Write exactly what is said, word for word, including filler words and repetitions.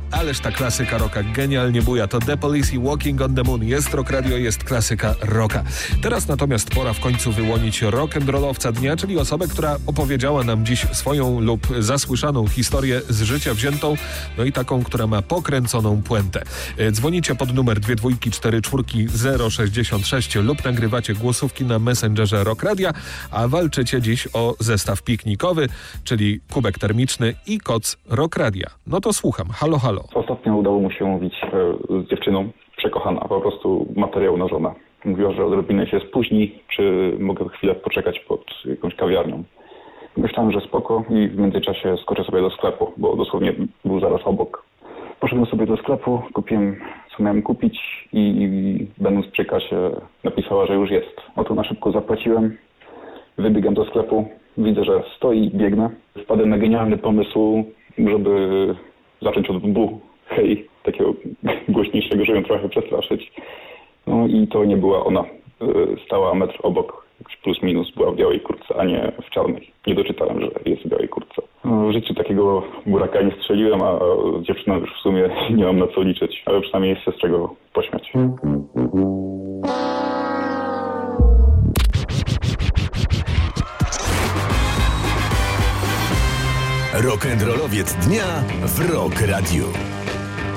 ależ ta klasyka rocka genialnie buja. To The Police i Walking on the Moon. Jest Rock Radio, jest klasyka rocka. Teraz natomiast pora w końcu wyłonić rock'n'rollowca dnia, czyli osobę, która opowiedziała nam dziś swoją lub zasłyszaną historię z życia wziętą, no i taką, która ma pokręconą puentę. Dzwonicie pod numer dwie dwójki cztery czwórki zero sześćdziesiąt sześć lub nagrywacie głosówki na Messengerze Rock Radia, a walczycie dziś o zestaw piknikowy, czyli kubek termiczny i koc Rock Radia. No to słucham. Halo, halo. Ostatnio udało mu się mówić e, z dziewczyną, przekochana, po prostu materiał na żonę. Mówiła, że odrobinę się spóźni, czy mogę chwilę poczekać pod jakąś kawiarnią. Myślałem, że spoko i w międzyczasie skoczę sobie do sklepu, bo dosłownie był zaraz obok. Poszedłem sobie do sklepu, kupiłem co miałem kupić i, i będąc przy kasie napisała, że już jest. Oto na szybko zapłaciłem, wybiegam do sklepu, widzę, że stoi i biegnę. Wpadłem na genialny pomysł, żeby zacząć od bu, hej, takiego głośniejszego, żeby ją trochę przestraszyć. No i to nie była ona. Stała metr obok, plus minus, była w białej kurtce, a nie w czarnej. Nie doczytałem, że jest w białej kurtce. No, w życiu takiego buraka nie strzeliłem, a dziewczyna już w sumie nie mam na co liczyć, ale przynajmniej jest się z czego pośmiać. Rock'n'rollowiec dnia w Rock Radio.